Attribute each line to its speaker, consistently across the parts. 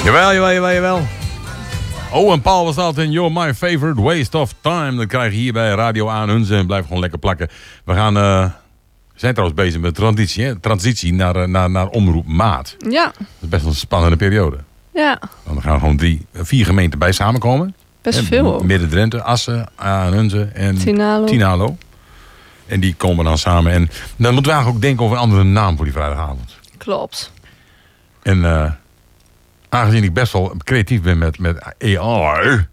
Speaker 1: Jawel. Oh, en Paul was altijd in You're My Favorite Waste of Time. Dat krijg je hier bij Radio Aanhunzen en blijf gewoon lekker plakken. We zijn trouwens bezig met transitie naar Omroep Maat.
Speaker 2: Ja.
Speaker 1: Dat is best wel een spannende periode.
Speaker 2: Ja.
Speaker 1: Dan gaan gewoon 4 gemeenten bij samenkomen.
Speaker 2: Best veel.
Speaker 1: Midden-Drenthe, Assen, Aanhunzen en
Speaker 2: Tinalo.
Speaker 1: En die komen dan samen. En dan moeten we eigenlijk ook denken over een andere naam voor die vrijdagavond.
Speaker 2: Klopt.
Speaker 1: En aangezien ik best wel creatief ben met AI.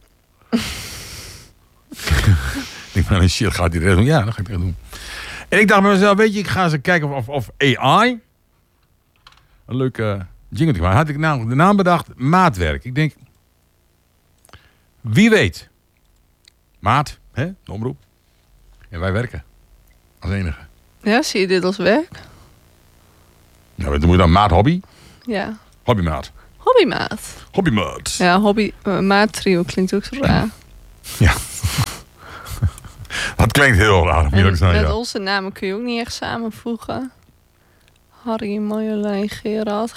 Speaker 1: Ik denk, shit, gaat hij dat doen? Ja, dat ga ik echt doen. En ik dacht bij mezelf, weet je, ik ga eens kijken of AI een leuke jingle te maken. Had ik nou de naam bedacht, Maatwerk. Ik denk, wie weet. Maat, hè, de omroep. En wij werken. Als enige.
Speaker 2: Ja, zie je dit als werk?
Speaker 1: Nou, wat doen we dan? Maat hobby?
Speaker 2: Ja.
Speaker 1: Hobbymaat.
Speaker 2: Hobbymaat. Ja, maat trio klinkt ook zo raar.
Speaker 1: Ja. Dat klinkt heel raar.
Speaker 2: Met onze namen kun je ook niet echt samenvoegen. Harry, Marjolein, Gerard,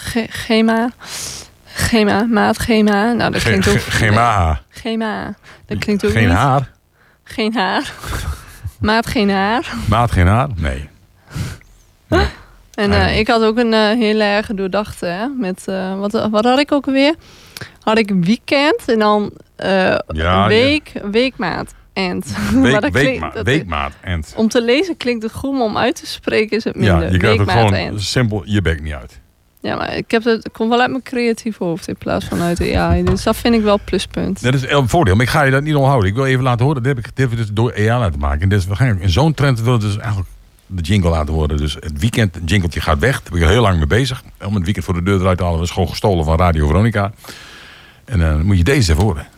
Speaker 2: Gema, Maat, Gema. Nou, dat klinkt ook... Gema. Dat klinkt ook
Speaker 1: geen
Speaker 2: niet.
Speaker 1: Haar?
Speaker 2: Geen haar. Maat, geen haar.
Speaker 1: Maat, geen haar? Nee.
Speaker 2: En ik had ook een heel erg doordachte, hè. Met, wat had ik ook alweer? Had ik weekend en dan weekmaat.
Speaker 1: Weekmaat. End.
Speaker 2: Om te lezen klinkt het goed, maar om uit te spreken is het minder.
Speaker 1: Ja, je krijgt het gewoon simpel je bek niet uit.
Speaker 2: Ja, maar het komt wel uit mijn creatieve hoofd in plaats van uit de AI. Dus dat vind ik wel pluspunt.
Speaker 1: Dat is een voordeel, maar ik ga je dat niet onthouden. Ik wil even laten horen, dat heb ik dus door AI laten maken. Dus we gaan in zo'n trend willen dus eigenlijk de jingle laten worden. Dus het weekend, het jingletje gaat weg. Daar ben ik heel lang mee bezig. Om het weekend voor de deur eruit te halen. Dat is gewoon gestolen van Radio Veronica. En dan moet je deze even horen.